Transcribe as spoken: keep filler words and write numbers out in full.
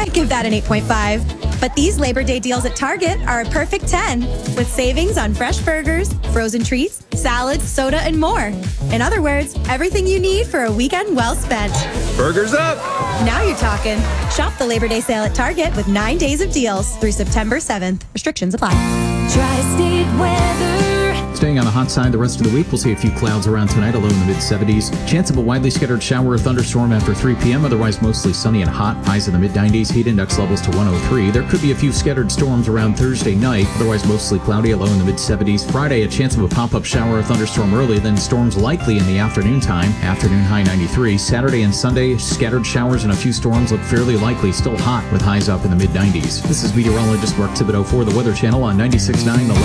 I'd give that an eight point five. But these Labor Day deals at Target are a perfect ten, with savings on fresh burgers, frozen treats, salads, soda, and more. In other words, everything you need for a weekend well spent. Burgers up! Now you're talking. Shop the Labor Day sale at Target with nine days of deals through September seventh. Restrictions apply. Tri-State weather. Staying on the hot side the rest of the week, we'll see a few clouds around tonight, a low in the mid seventies. Chance of a widely scattered shower or thunderstorm after three p.m., otherwise mostly sunny and hot. Highs in the mid nineties, heat index levels to one oh three. There could be a few scattered storms around Thursday night, otherwise mostly cloudy, a low in the mid seventies. Friday, a chance of a pop-up shower or thunderstorm early, then storms likely in the afternoon time. Afternoon high ninety-three. Saturday and Sunday, scattered showers and a few storms look fairly likely, still hot with highs up in the mid nineties. This is meteorologist Mark Thibodeau for the Weather Channel on ninety-six point nine.